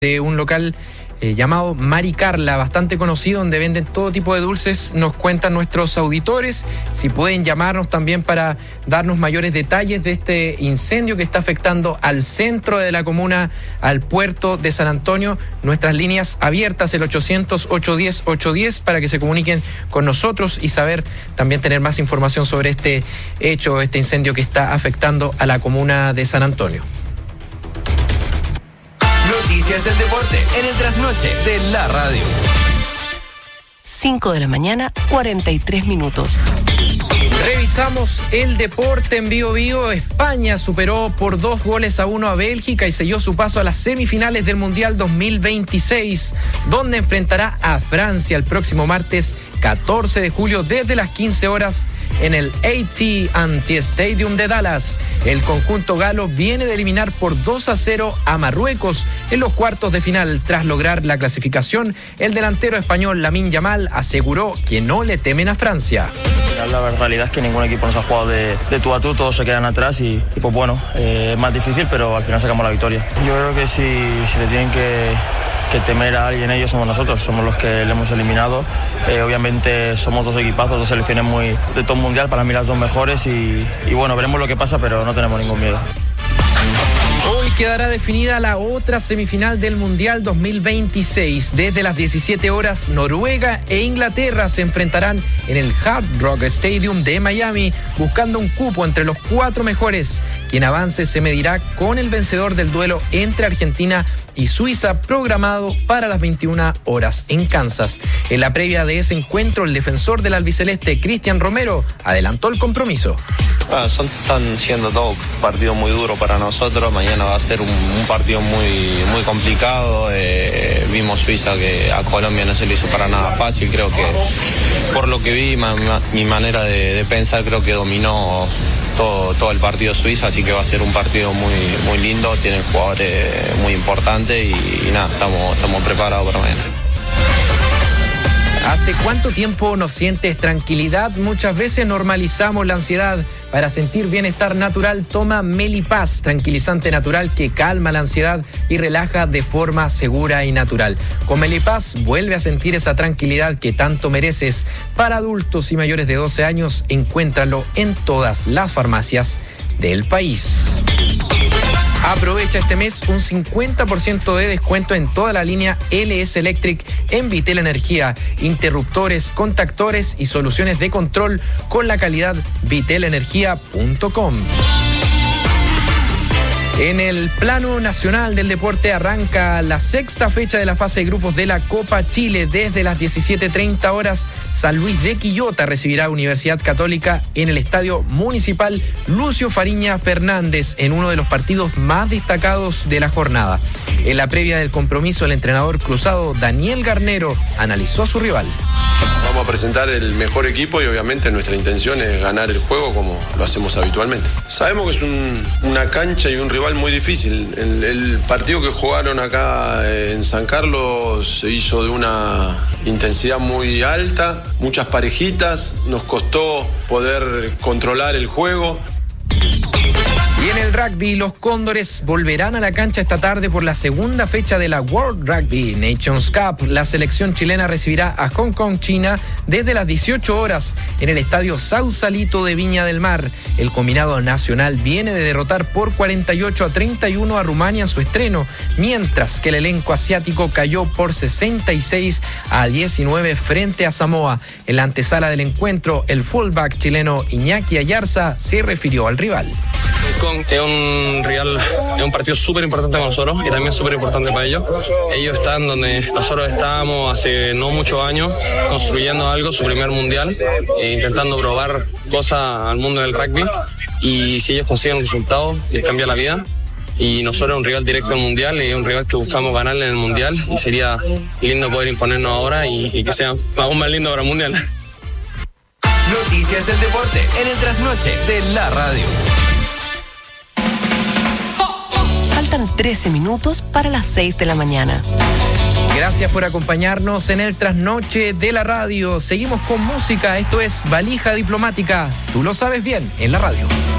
de un local llamado Mari Carla, bastante conocido, donde venden todo tipo de dulces. Nos cuentan nuestros auditores si pueden llamarnos también para darnos mayores detalles de este incendio que está afectando al centro de la comuna, al puerto de San Antonio. Nuestras líneas abiertas, el 800-810-810, para que se comuniquen con nosotros y saber, también tener más información sobre este hecho, este incendio que está afectando a la comuna de San Antonio. Noticias del deporte en el trasnoche de la radio. 5 de la mañana, 43 minutos. Revisamos el deporte en Bío Bío. España superó por 2-1 a Bélgica y selló su paso a las semifinales del Mundial 2026, donde enfrentará a Francia el próximo martes 14 de julio desde las 15 horas en el AT&T Stadium de Dallas. El conjunto galo viene de eliminar por 2-0 a Marruecos en los cuartos de final. Tras lograr la clasificación, el delantero español Lamine Yamal aseguró que no le temen a Francia. La realidad es que ningún equipo nos ha jugado de tú a tú, todos se quedan atrás y pues bueno, es más difícil, pero al final sacamos la victoria. Yo creo que si le tienen que temer a alguien, ellos somos nosotros, somos los que le hemos eliminado. Obviamente somos dos equipazos, dos selecciones muy de top mundial, para mí las dos mejores y bueno, veremos lo que pasa, pero no tenemos ningún miedo. Hoy quedará definida la otra semifinal del Mundial 2026. Desde las 17 horas, Noruega e Inglaterra se enfrentarán en el Hard Rock Stadium de Miami, buscando un cupo entre los 4 mejores. Quien avance se medirá con el vencedor del duelo entre Argentina y Suiza, programado para las 21 horas en Kansas. En la previa de ese encuentro, el defensor del albiceleste, Cristian Romero, adelantó el compromiso. Están siendo todos partidos muy duros para nosotros. Mañana va a ser un partido muy complicado. Vimos Suiza, que a Colombia no se le hizo para nada fácil. Creo que por lo que vi, mi manera de pensar, creo que dominó todo el partido Suiza, así que va a ser un partido muy lindo. Tienen jugadores muy importantes y nada, estamos preparados para mañana. ¿Hace cuánto tiempo no sientes tranquilidad? Muchas veces normalizamos la ansiedad. Para sentir bienestar natural, toma Melipaz, tranquilizante natural que calma la ansiedad y relaja de forma segura y natural. Con Melipaz vuelve a sentir esa tranquilidad que tanto mereces. Para adultos y mayores de 12 años, encuéntralo en todas las farmacias del país. Aprovecha este mes un 50% de descuento en toda la línea LS Electric en Vitel Energía, interruptores, contactores y soluciones de control con la calidad vitelenergia.com. En el plano nacional del deporte arranca la 6ª fecha de la fase de grupos de la Copa Chile. Desde las 17:30 horas, San Luis de Quillota recibirá a Universidad Católica en el Estadio Municipal Lucio Fariña Fernández, en uno de los partidos más destacados de la jornada. En la previa del compromiso, el entrenador cruzado Daniel Garnero analizó a su rival. Vamos a presentar el mejor equipo y obviamente nuestra intención es ganar el juego como lo hacemos habitualmente. Sabemos que es una cancha y un rival muy difícil. El partido que jugaron acá en San Carlos se hizo de una intensidad muy alta, muchas parejitas, nos costó poder controlar el juego. Y en el rugby, los Cóndores volverán a la cancha esta tarde por la segunda fecha de la World Rugby Nations Cup. La selección chilena recibirá a Hong Kong, China, desde las 18 horas en el estadio Sausalito de Viña del Mar. El combinado nacional viene de derrotar por 48-31 a Rumania en su estreno, mientras que el elenco asiático cayó por 66-19 frente a Samoa. En la antesala del encuentro, el fullback chileno Iñaki Ayarza se refirió al rival. Es un rival, es un partido súper importante para nosotros y también súper importante para ellos. Ellos están donde nosotros estábamos hace no muchos años, construyendo algo, su primer mundial, intentando probar cosas al mundo del rugby, y si ellos consiguen un resultado, les cambia la vida. Y nosotros un rival directo al mundial, y un rival que buscamos ganarle en el mundial, y sería lindo poder imponernos ahora y que sea aún más lindo para el mundial. Noticias del deporte en el trasnoche de la radio. Faltan 13 minutos para las 6 de la mañana. Gracias por acompañarnos en el trasnoche de la radio. Seguimos con música. Esto es Valija Diplomática. Tú lo sabes bien en la radio.